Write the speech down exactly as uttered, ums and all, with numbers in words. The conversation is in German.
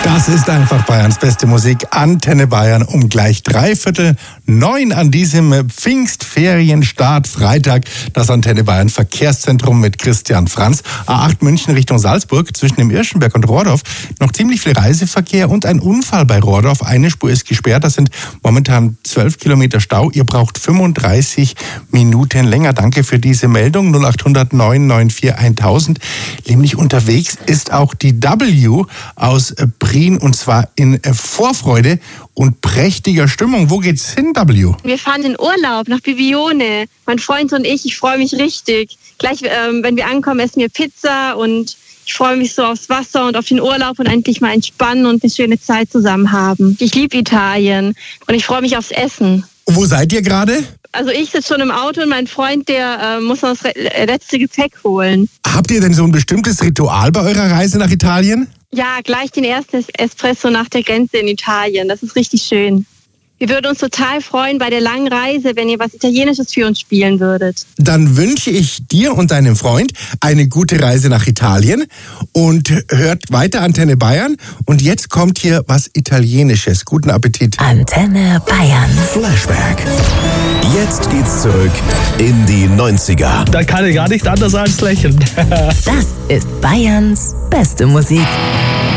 Das ist einfach Bayerns beste Musik. Antenne Bayern um gleich dreiviertel neun an diesem Pfingstferienstart Freitag. Das Antenne Bayern Verkehrszentrum mit Christian Franz. A acht München Richtung Salzburg zwischen dem Irschenberg und Rohrdorf. Noch ziemlich viel Reiseverkehr und ein Unfall bei Rohrdorf. Eine Spur ist gesperrt. Das sind momentan zwölf Kilometer Stau. Ihr braucht fünfunddreißig Minuten länger. Danke für diese Meldung. null acht hundert neun neun vier tausend. Nämlich unterwegs ist auch die W aus Prien und zwar in Vorfreude und prächtiger Stimmung. Wo geht's hin, W? Wir fahren in Urlaub nach Bibione. Mein Freund und ich, ich freue mich richtig. Gleich, ähm, wenn wir ankommen, essen wir Pizza und ich freue mich so aufs Wasser und auf den Urlaub und endlich mal entspannen und eine schöne Zeit zusammen haben. Ich liebe Italien und ich freue mich aufs Essen. Wo seid ihr gerade? Also ich sitze schon im Auto und mein Freund, der äh, muss noch das letzte Gepäck holen. Habt ihr denn so ein bestimmtes Ritual bei eurer Reise nach Italien? Ja, gleich den ersten Espresso nach der Grenze in Italien. Das ist richtig schön. Wir würden uns total freuen bei der langen Reise, wenn ihr was Italienisches für uns spielen würdet. Dann wünsche ich dir und deinem Freund eine gute Reise nach Italien und hört weiter Antenne Bayern. Und jetzt kommt hier was Italienisches. Guten Appetit. Antenne Bayern. Flashback. Jetzt geht's zurück in die neunziger. Da kann ich gar nicht anders als lächeln. Das ist Bayerns beste Musik.